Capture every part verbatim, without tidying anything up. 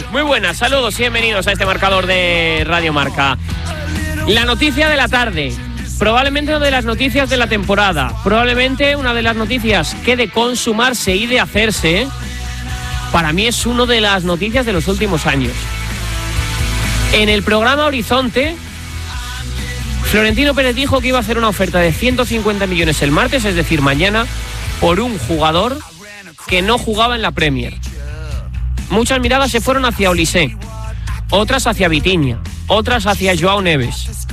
Muy buenas, saludos y bienvenidos a este marcador de Radio Marca. La noticia de la tarde, probablemente una de las noticias de la temporada, probablemente una de las noticias que de consumarse y de hacerse, para mí es una de las noticias de los últimos años. En el programa Horizonte, Florentino Pérez dijo que iba a hacer una oferta de ciento cincuenta millones el martes, es decir, mañana, por un jugador que no jugaba en la Premier. Muchas miradas se fueron hacia Olise, otras hacia Vitinha, otras hacia Joao Neves.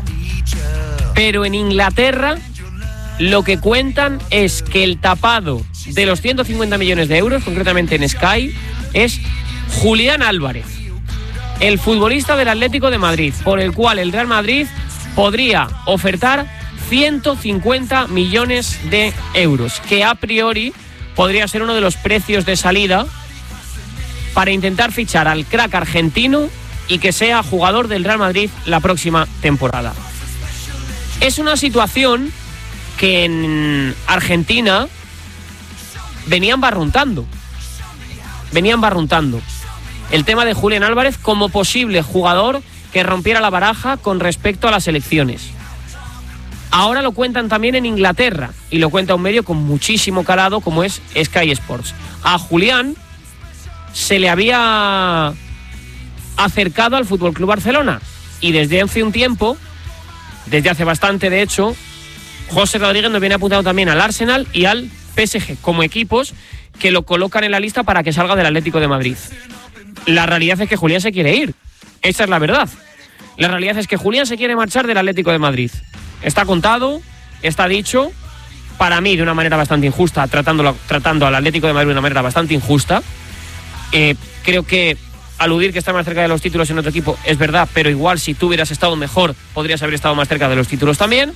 Pero en Inglaterra lo que cuentan es que el tapado de los ciento cincuenta millones de euros, concretamente en Sky, es Julián Álvarez, el futbolista del Atlético de Madrid, por el cual el Real Madrid podría ofertar ciento cincuenta millones de euros, que a priori podría ser uno de los precios de salida para intentar fichar al crack argentino y que sea jugador del Real Madrid la próxima temporada. Es una situación que en Argentina venían barruntando. Venían barruntando. El tema de Julián Álvarez como posible jugador que rompiera la baraja con respecto a las elecciones. Ahora lo cuentan también en Inglaterra y lo cuenta un medio con muchísimo calado como es Sky Sports. A Julián se le había acercado al F C Barcelona y desde hace un tiempo, desde hace bastante de hecho, José Rodríguez nos viene apuntado también al Arsenal y al P S G como equipos que lo colocan en la lista para que salga del Atlético de Madrid. La realidad es que Julián se quiere ir, esa es la verdad. La realidad es que Julián se quiere marchar del Atlético de Madrid. Está contado, está dicho, para mí de una manera bastante injusta, tratándolo, tratando al Atlético de Madrid de una manera bastante injusta. Eh, creo que aludir que está más cerca de los títulos en otro equipo es verdad, pero igual si tú hubieras estado mejor, podrías haber estado más cerca de los títulos también.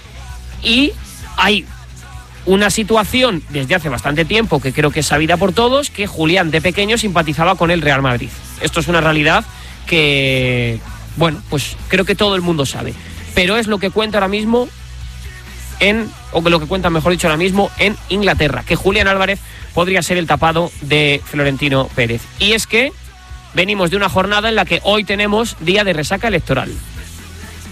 Y hay una situación desde hace bastante tiempo que creo que es sabida por todos, que Julián de pequeño simpatizaba con el Real Madrid. Esto es una realidad que, bueno, pues creo que todo el mundo sabe. Pero es lo que cuenta ahora mismo en, o lo que cuenta mejor dicho ahora mismo en Inglaterra, que Julián Álvarez podría ser el tapado de Florentino Pérez. Y es que venimos de una jornada en la que hoy tenemos día de resaca electoral.